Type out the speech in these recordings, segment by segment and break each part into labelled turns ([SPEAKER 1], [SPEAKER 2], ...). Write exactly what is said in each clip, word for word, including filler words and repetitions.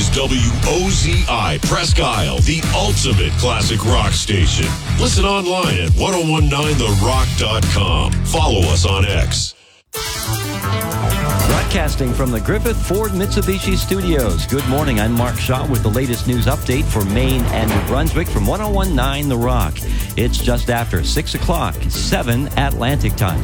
[SPEAKER 1] W O Z I Presque Isle, the ultimate classic rock station. Listen online at ten nineteen the rock dot com. Follow us on X.
[SPEAKER 2] Broadcasting from the Griffith Ford Mitsubishi Studios. Good morning. I'm Mark Shaw with the latest news update for Maine and New Brunswick from ten nineteen The Rock. It's just after six o'clock, seven Atlantic time.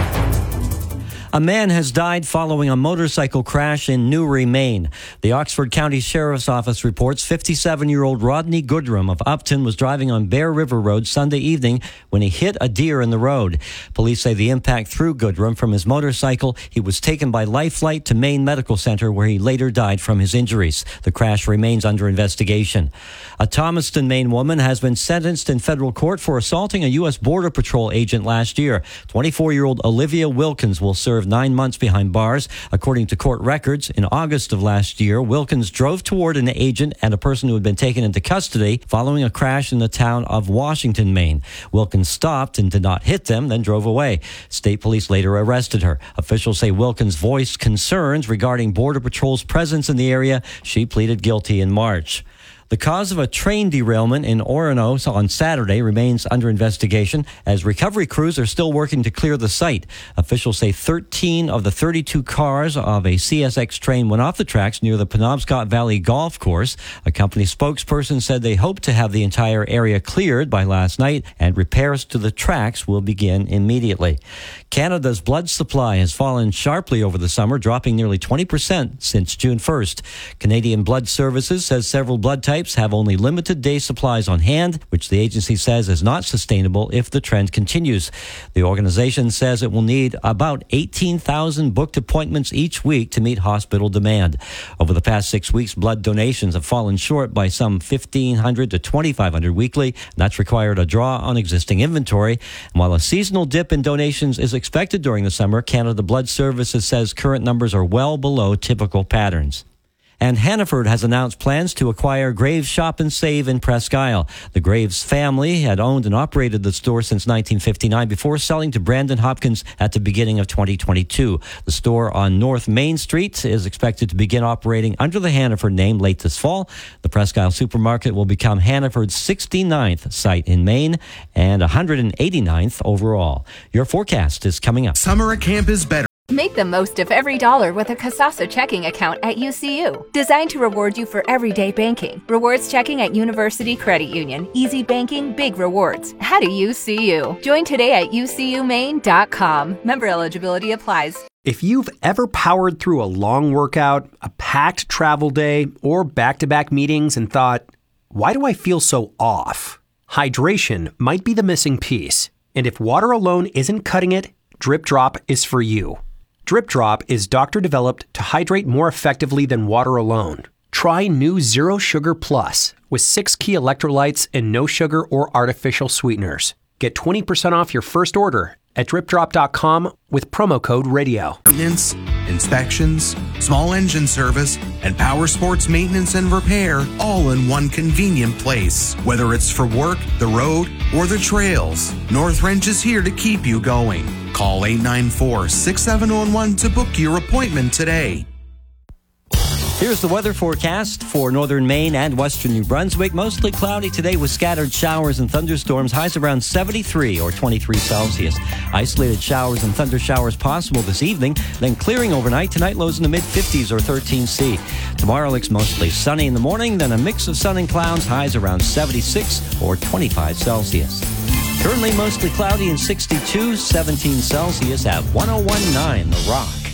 [SPEAKER 2] A man has died following a motorcycle crash in Newry, Maine. The Oxford County Sheriff's Office reports fifty-seven-year-old Rodney Goodrum of Upton was driving on Bear River Road Sunday evening when he hit a deer in the road. Police say the impact threw Goodrum from his motorcycle. He was taken by life flight to Maine Medical Center, where he later died from his injuries. The crash remains under investigation. A Thomaston, Maine woman has been sentenced in federal court for assaulting a U S Border Patrol agent last year. twenty-four-year-old Olivia Wilkins will serve nine months behind bars. According to court records, in August of last year, Wilkins drove toward an agent and a person who had been taken into custody following a crash in the town of Washington, Maine. Wilkins stopped and did not hit them, then drove away. State police later arrested her. Officials say Wilkins voiced concerns regarding Border Patrol's presence in the area. She pleaded guilty in March. The cause of a train derailment in Orono on Saturday remains under investigation as recovery crews are still working to clear the site. Officials say thirteen of the thirty-two cars of a C S X train went off the tracks near the Penobscot Valley Golf Course. A company spokesperson said they hope to have the entire area cleared by last night, and repairs to the tracks will begin immediately. Canada's blood supply has fallen sharply over the summer, dropping nearly twenty percent since June first. Canadian Blood Services says several blood types have only limited day supplies on hand, which the agency says is not sustainable if the trend continues. The organization says it will need about eighteen thousand booked appointments each week to meet hospital demand. Over the past six weeks, blood donations have fallen short by some fifteen hundred to twenty-five hundred weekly. That's required a draw on existing inventory. And while a seasonal dip in donations is expected during the summer, Canada Blood Services says current numbers are well below typical patterns. And Hannaford has announced plans to acquire Graves Shop and Save in Presque Isle. The Graves family had owned and operated the store since nineteen fifty-nine before selling to Brandon Hopkins at the beginning of twenty twenty-two. The store on North Main Street is expected to begin operating under the Hannaford name late this fall. The Presque Isle supermarket will become Hannaford's sixty-ninth site in Maine and one hundred eighty-ninth overall. Your forecast is coming up.
[SPEAKER 3] Summer at camp is better.
[SPEAKER 4] Make the most of every dollar with a Kasasa checking account at U C U. Designed to reward you for everyday banking. Rewards checking at University Credit Union. Easy banking, big rewards. How do U C U? Join today at U C U Maine dot com. Member eligibility applies.
[SPEAKER 5] If you've ever powered through a long workout, a packed travel day, or back-to-back meetings and thought, why do I feel so off? Hydration might be the missing piece. And if water alone isn't cutting it, Drip Drop is for you. Drip Drop is doctor-developed to hydrate more effectively than water alone. Try new Zero Sugar Plus with six key electrolytes and no sugar or artificial sweeteners. Get twenty percent off your first order at drip drop dot com with promo code radio.
[SPEAKER 3] Maintenance, inspections, small engine service, and power sports maintenance and repair all in one convenient place. Whether it's for work, the road, or the trails, North Wrench is here to keep you going. Call eight nine four, six seven one one to book your appointment today.
[SPEAKER 2] Here's the weather forecast for northern Maine and western New Brunswick. Mostly cloudy today with scattered showers and thunderstorms. Highs around seventy-three or twenty-three Celsius. Isolated showers and thunder showers possible this evening, then clearing overnight. Tonight, lows in the mid-fifties or thirteen C. Tomorrow looks mostly sunny in the morning, then a mix of sun and clouds. Highs around seventy-six or twenty-five Celsius. Currently mostly cloudy and sixty-two, seventeen Celsius at ten nineteen The Rock.